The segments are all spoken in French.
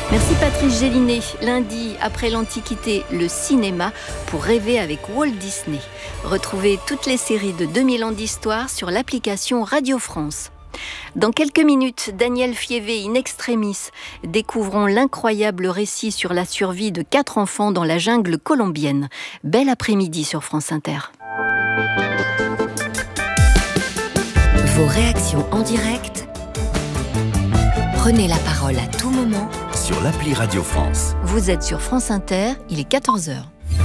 Merci Patrice Gélinet. Lundi, après l'Antiquité, le cinéma pour rêver avec Walt Disney. Retrouvez toutes les séries de 2000 ans d'histoire sur l'application Radio France. Dans quelques minutes, Daniel Fievé in extremis. Découvrons l'incroyable récit sur la survie de 4 enfants dans la jungle colombienne. Bel après-midi sur France Inter. Vos réactions en direct. Prenez la parole à tout moment sur l'appli Radio France. Vous êtes sur France Inter, il est 14h.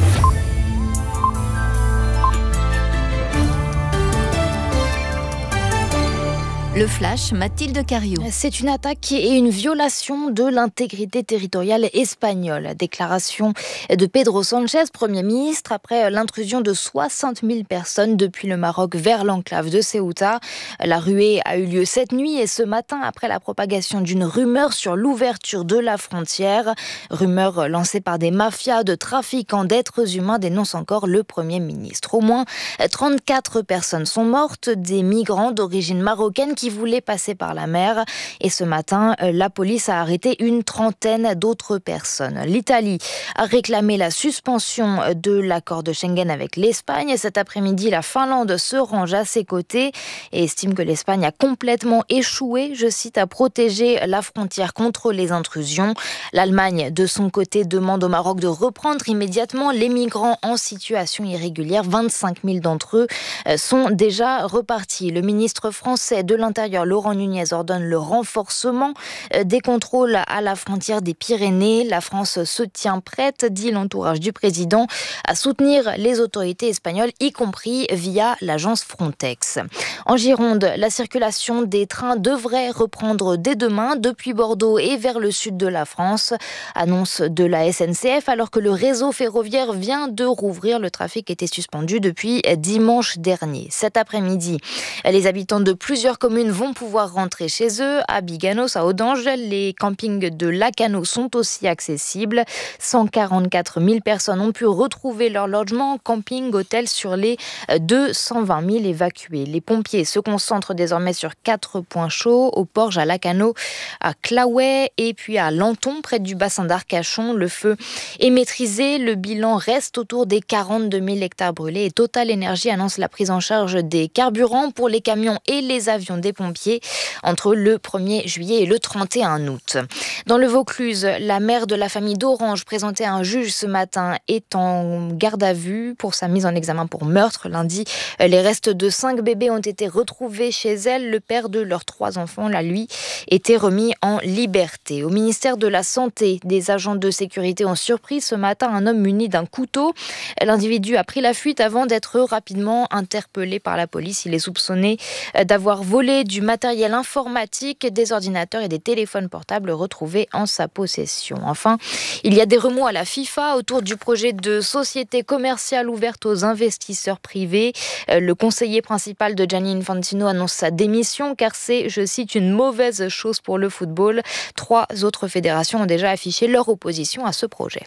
Le flash, Mathilde Cario. C'est une attaque et une violation de l'intégrité territoriale espagnole. Déclaration de Pedro Sánchez, Premier ministre, après l'intrusion de 60 000 personnes depuis le Maroc vers l'enclave de Ceuta. La ruée a eu lieu cette nuit et ce matin après la propagation d'une rumeur sur l'ouverture de la frontière. Rumeur lancée par des mafias de trafiquants d'êtres humains, dénonce encore le Premier ministre. Au moins 34 personnes sont mortes, des migrants d'origine marocaine qui voulaient passer par la mer. Et ce matin, la police a arrêté une trentaine d'autres personnes. L'Italie a réclamé la suspension de l'accord de Schengen avec l'Espagne. Cet après-midi, la Finlande se range à ses côtés et estime que l'Espagne a complètement échoué, je cite, à protéger la frontière contre les intrusions. L'Allemagne, de son côté, demande au Maroc de reprendre immédiatement les migrants en situation irrégulière. 25 000 d'entre eux sont déjà repartis. Le ministre français de l'Intérieur, Laurent Nunez, ordonne le renforcement des contrôles à la frontière des Pyrénées. La France se tient prête, dit l'entourage du président, à soutenir les autorités espagnoles, y compris via l'agence Frontex. En Gironde, la circulation des trains devrait reprendre dès demain depuis Bordeaux et vers le sud de la France. Annonce de la SNCF, alors que le réseau ferroviaire vient de rouvrir. Le trafic était suspendu depuis dimanche dernier. Cet après-midi, les habitants de plusieurs communes vont pouvoir rentrer chez eux. À Biganos, à Audange, les campings de Lacano sont aussi accessibles. 144 000 personnes ont pu retrouver leur logement, camping, hôtel sur les 220 000 évacués. Les pompiers se concentrent désormais sur 4 points chauds, au Porge, à Lacano, à Claouet et puis à Lanton, près du bassin d'Arcachon. Le feu est maîtrisé. Le bilan reste autour des 42 000 hectares brûlés et Total Energy annonce la prise en charge des carburants pour les camions et les avions des pompiers entre le 1er juillet et le 31 août. Dans le Vaucluse, la mère de la famille d'Orange, présentée à un juge ce matin, est en garde à vue pour sa mise en examen pour meurtre. Lundi, les restes de 5 bébés ont été retrouvés chez elle. Le père de leurs 3 enfants, là, lui, était remis en liberté. Au ministère de la Santé, des agents de sécurité ont surpris ce matin un homme muni d'un couteau. L'individu a pris la fuite avant d'être rapidement interpellé par la police. Il est soupçonné d'avoir volé du matériel informatique, des ordinateurs et des téléphones portables retrouvés en sa possession. Enfin, il y a des remous à la FIFA autour du projet de société commerciale ouverte aux investisseurs privés. Le conseiller principal de Gianni Infantino annonce sa démission car c'est, je cite, une mauvaise chose pour le football. 3 autres fédérations ont déjà affiché leur opposition à ce projet.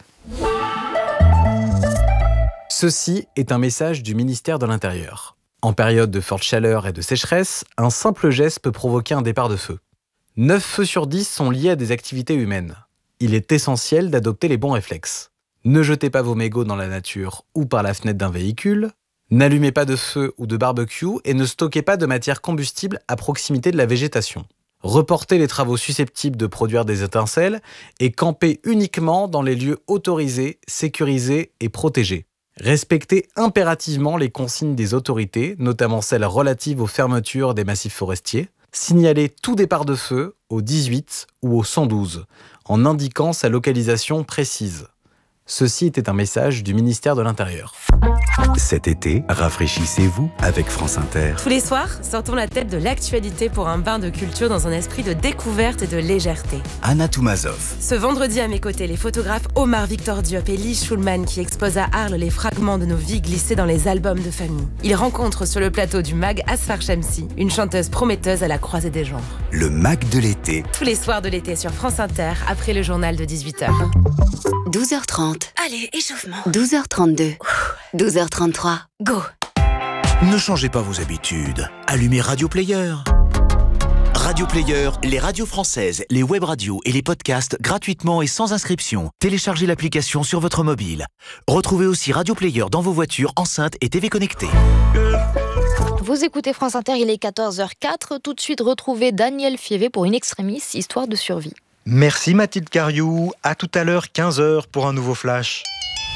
Ceci est un message du ministère de l'Intérieur. En période de forte chaleur et de sécheresse, un simple geste peut provoquer un départ de feu. 9 feux sur 10 sont liés à des activités humaines. Il est essentiel d'adopter les bons réflexes. Ne jetez pas vos mégots dans la nature ou par la fenêtre d'un véhicule. N'allumez pas de feu ou de barbecue et ne stockez pas de matière combustible à proximité de la végétation. Reportez les travaux susceptibles de produire des étincelles et campez uniquement dans les lieux autorisés, sécurisés et protégés. Respectez impérativement les consignes des autorités, notamment celles relatives aux fermetures des massifs forestiers. Signalez tout départ de feu au 18 ou au 112, en indiquant sa localisation précise. Ceci était un message du ministère de l'Intérieur. Cet été, rafraîchissez-vous avec France Inter. Tous les soirs, sortons la tête de l'actualité pour un bain de culture dans un esprit de découverte et de légèreté. Anna Toumazov. Ce vendredi, à mes côtés, les photographes Omar Victor Diop et Lise Schulman qui exposent à Arles les fragments de nos vies glissés dans les albums de famille. Ils rencontrent sur le plateau du MAG Asfar Shamsi, une chanteuse prometteuse à la croisée des genres. Le MAG de l'été. Tous les soirs de l'été sur France Inter, après le journal de 18h. 12h30. Allez, échauffement. 12h32. 12h33. Go. Ne changez pas vos habitudes. Allumez Radio Player. Radio Player, les radios françaises, les web radios et les podcasts gratuitement et sans inscription. Téléchargez l'application sur votre mobile. Retrouvez aussi Radio Player dans vos voitures, enceintes et TV connectées. Vous écoutez France Inter, il est 14h04. Tout de suite, retrouvez Daniel Fievé pour une extrémiste histoire de survie. Merci Mathilde Cariou. À tout à l'heure, 15h pour un nouveau flash.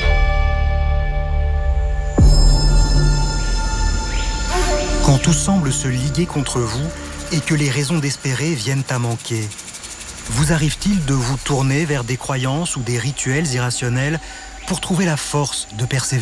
Quand tout semble se liguer contre vous et que les raisons d'espérer viennent à manquer, vous arrive-t-il de vous tourner vers des croyances ou des rituels irrationnels pour trouver la force de persévérer ?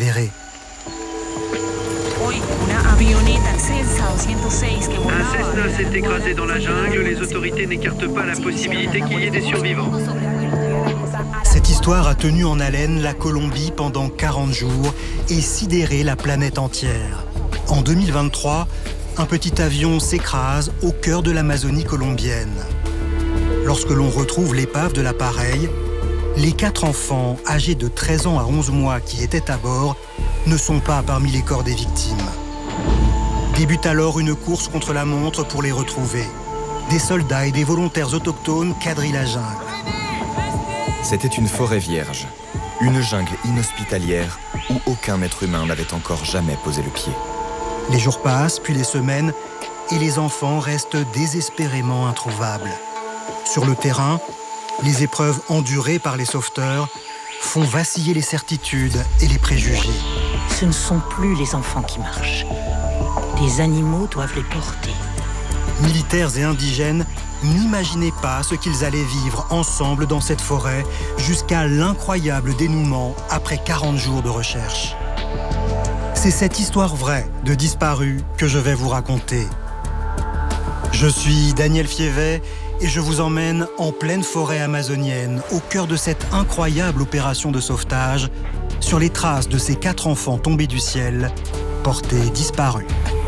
Un Cessna s'est écrasé dans la jungle, les autorités n'écartent pas la possibilité qu'il y ait des survivants. Cette histoire a tenu en haleine la Colombie pendant 40 jours et sidéré la planète entière. En 2023, un petit avion s'écrase au cœur de l'Amazonie colombienne. Lorsque l'on retrouve l'épave de l'appareil, les 4 enfants âgés de 13 ans à 11 mois qui étaient à bord ne sont pas parmi les corps des victimes. Débute alors une course contre la montre pour les retrouver. Des soldats et des volontaires autochtones quadrillent la jungle. C'était une forêt vierge, une jungle inhospitalière où aucun être humain n'avait encore jamais posé le pied. Les jours passent, puis les semaines, et les enfants restent désespérément introuvables. Sur le terrain, les épreuves endurées par les sauveteurs font vaciller les certitudes et les préjugés. Ce ne sont plus les enfants qui marchent. Des animaux doivent les porter. Militaires et indigènes n'imaginaient pas ce qu'ils allaient vivre ensemble dans cette forêt jusqu'à l'incroyable dénouement après 40 jours de recherche. C'est cette histoire vraie de disparus que je vais vous raconter. Je suis Daniel Fievé et je vous emmène en pleine forêt amazonienne, au cœur de cette incroyable opération de sauvetage, sur les traces de ces 4 enfants tombés du ciel, portés disparus.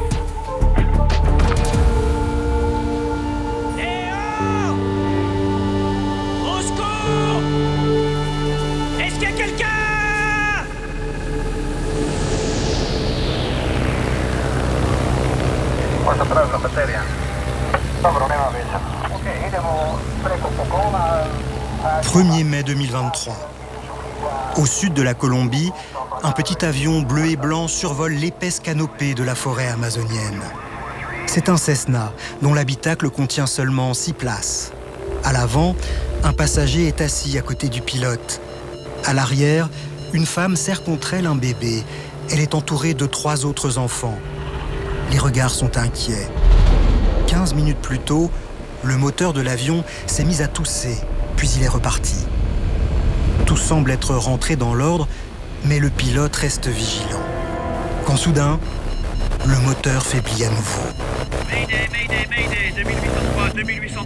« 1er mai 2023. Au sud de la Colombie, un petit avion bleu et blanc survole l'épaisse canopée de la forêt amazonienne. C'est un Cessna dont l'habitacle contient seulement 6 places. À l'avant, un passager est assis à côté du pilote. À l'arrière, une femme serre contre elle un bébé. Elle est entourée de 3 autres enfants. Les regards sont inquiets. 15 minutes plus tôt, le moteur de l'avion s'est mis à tousser, puis il est reparti. Tout semble être rentré dans l'ordre, mais le pilote reste vigilant. Quand soudain, le moteur faiblit à nouveau. Mayday, Mayday, Mayday, 2803, 2803,